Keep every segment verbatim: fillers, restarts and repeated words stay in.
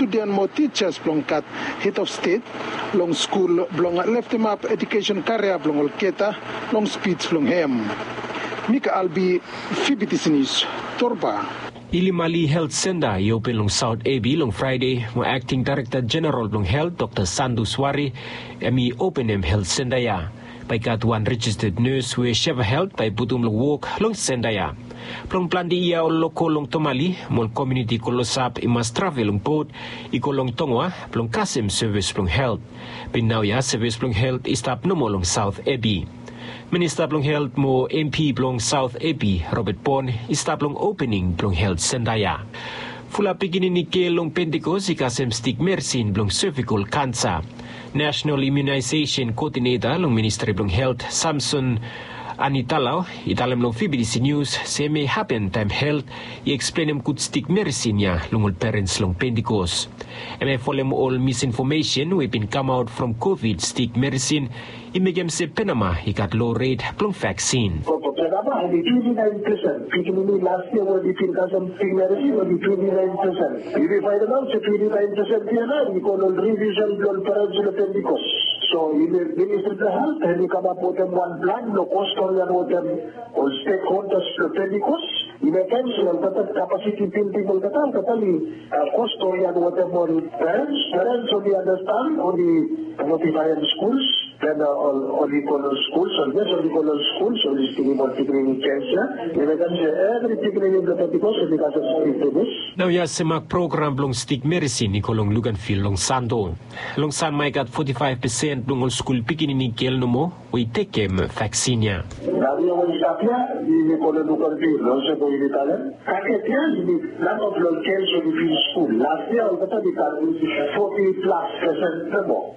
student mo teachers blong kat head of state long school blong left them up education career blong olketa long speech blong hem. Mika Albi, V B T C News, Torba. Ilimali Health Center i-open long South A B long Friday mo Acting Director General long Health Doctor Sandu Swari emi open em Health Center ya. Paikat one registered nurse we Sheva Health by butum long walk long Center ya. Plong plan di iya ol loko long Tomali mol community kolosap imas travel long boat iko long Tongwa plong Kasim service long Health. Pinaw ya service long Health istap no mo long South A B. Minister Plong Health mo M P Plong South A P Robert Pon istaplong opening Plong Health Sendaya. Fula piginin ni Kelong Pentecost ikasem stick mersin Plong cervical cancer. National Immunization Coordinator Long Ministry Plong Health Samson Anitalaw italam long V B D C News say may happen time health i-explain em kut stick medicine niya lungol parents long Pentecost. M F follow all misinformation we been come out from COVID stick medicine imigem se Panama ikat low rate plong vaccine. Panama only twenty-nine percent. Particularly last year when we think some stick medicine only twenty-nine percent. If we find out so twenty-nine percent here now we call all revision long parents long Pentecost. So in the Ministry of the Health and we come up with them one plan no cost or them or stakeholders long Pentecost. In a cancel that capacity building will get out totally cost or whatever parents parents only understand only notify the schools then uh, all only call schools or yes only call schools or this thing about training cancer in a cancel everything in the Pentecost because of this. Now yes semak program long stick medicine ni kolong Luganville long Sando long San may kat forty-five percent long school pikini ni kel no mo we take em vaccine ya. Dari yang istapnya di kolong Luganville long se in Italian. Kakek dia di lot of local school last year kita di forty plus percent more.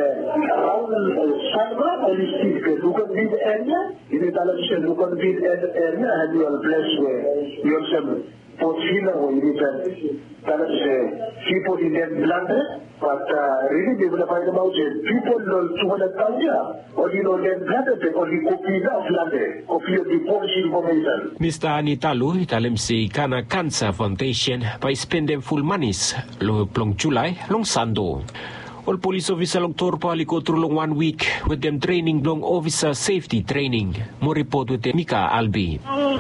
Around Sandra holistic Luganville area in Italian Luganville area and you are blessed where you have portfolio or you can tell us people in that blood but uh, really they will find about it people know two hundred thousand or you know that blood or the copy of blood copy of the policy information. Mister Anitalu italim si Kana Cancer Foundation by spend them full monies long plong July long Sando. All police officer long Torpa liko through long one week with them training long officer safety training. More report with them Mika Albi.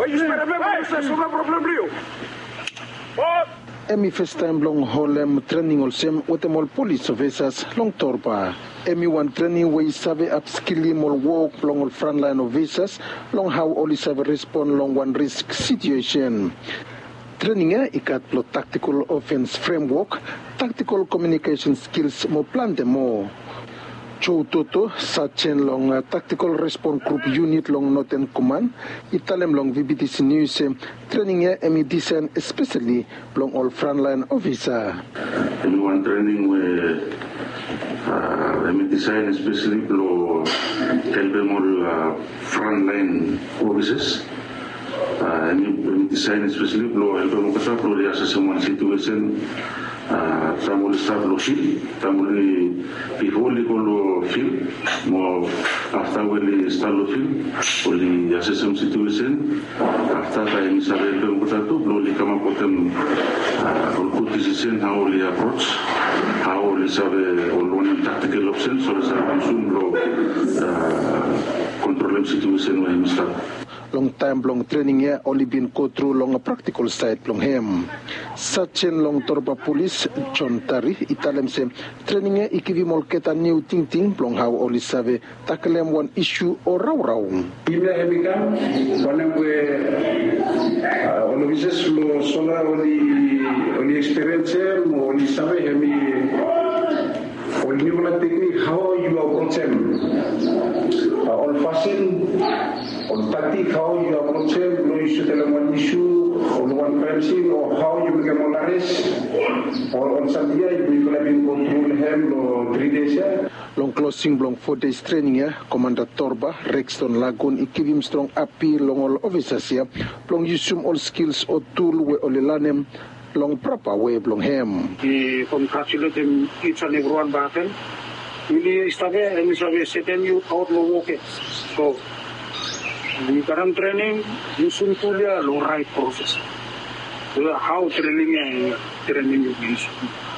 Emi first time long holem training also with them all police officers long Torpa. Emi one training where sabe upskilling all work long all frontline officers long how all sabe respond long one risk situation. Training eh ikat lo tactical offense framework, tactical communication skills mo plan demo. Chow Toto sa chen long uh, tactical response group unit long Northern Command, italem long V B T C News training eh emi design especially long all frontline officer. Emi one training where uh, emi design especially lo help all uh, frontline officers. Uh, ini desain especially lo help mo kata lo dia sesuatu situation uh, tamu staff lo feel tamu ni before li lo feel mo after we start lo feel only assessment situation after time sabe lo kata tu lo li kama potem uh, good decision how we approach how we sabe all tactical options so sabe consume lo uh, control situation when start. Long time long training ya only been go through long a practical side long him. Sachin long Torpa police John Tari italem se training ya ikivi molketa new ting ting long how only save takelem one issue or raw raw. Bila hemika wana we only business lo sola only only experience mo only save hemi only one technique how you approach them. All fashion on tactic how you approach it, no issue tell one issue, on one pricing, or how you become on arrest, or on Sunday you will have been control him or three days. Long closing long four days training ya, Commander Torba, Rexton Lagun, ikivim strong api long all officers ya, long usum all skills or tool we olilanem, long proper way long him. We congratulate him each and everyone battle. Ini istabe, ini sabe seten you out lo woke. So di current training, usung tulia lo right process. So how training ya training you use.